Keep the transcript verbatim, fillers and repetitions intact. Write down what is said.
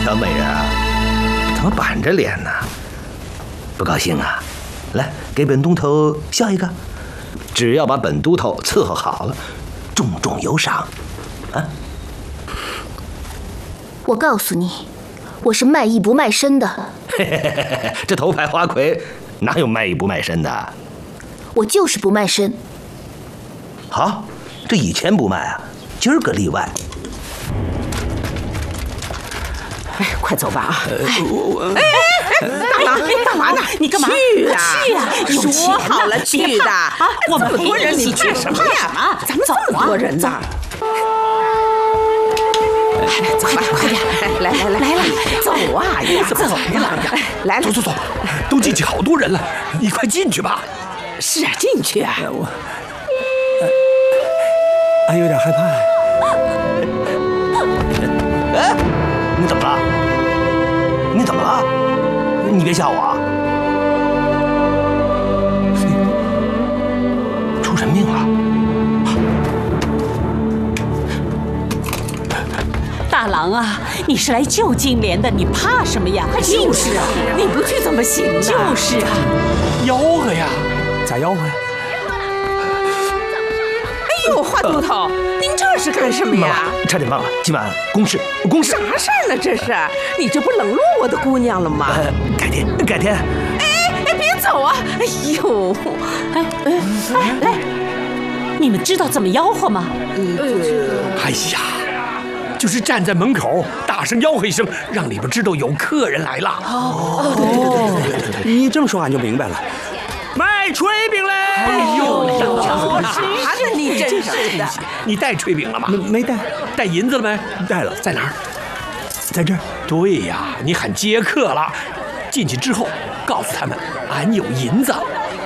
小美人啊，怎么板着脸呢？不高兴啊？来，给本都头笑一个。只要把本都头伺候好了，重重有赏。啊！ 我告诉你，我是卖艺不卖身的。 嘿嘿嘿嘿，这头牌花魁哪有卖艺不卖身的？ 我就是不卖身。 好，这以前不卖啊，今儿个例外。 哎，快走吧啊！ 哎我哎哎哎，大郎，干嘛呢？ 你干嘛？ 去啊！ 去啊！ 说好了去的啊！ 我们这么多人，你怕什么呀？咱们这么多人呢。走吧，快点！来来来来了，走啊呀！走了，来了， 走走走，都进去好多人了，你快进去吧。 是啊，进去啊！ 我，俺有点害怕。 哎，你怎么了？你怎么了？你别吓我啊！出人命了！ 大郎啊，你是来救金莲的，你怕什么呀？ 就是啊，你不去怎么行呢？ 就是啊， 吆喝呀，咋吆喝呀？ 哎呦，花都头，您这是干什么呀？ 差点忘了，今晚公事，公事。 啥事儿呢？这是你这不冷落我的姑娘了吗？ 呃，改天，改天。 哎哎，别走啊！哎呦， 哎哎哎，来，你们知道怎么吆喝吗？ 哎呀，就是站在门口大声吆喝一声，让里边知道有客人来了。 哦，对对对对对， 你这么说俺就明白了。 卖炊饼嘞！ 哎呦，啥呢？你真是的！ 你带炊饼了吗？ 没没带。 带银子了没？ 带了。 在哪儿？ 在这儿。 对呀，你喊接客了。进去之后，告诉他们俺有银子，